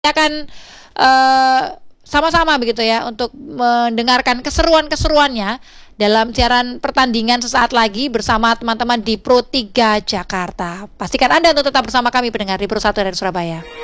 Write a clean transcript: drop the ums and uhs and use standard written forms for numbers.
akan sama-sama begitu ya untuk mendengarkan keseruan-keseruannya dalam siaran pertandingan sesaat lagi bersama teman-teman di Pro 3 Jakarta. Pastikan Anda untuk tetap bersama kami pendengar di Pro 1 dari Surabaya.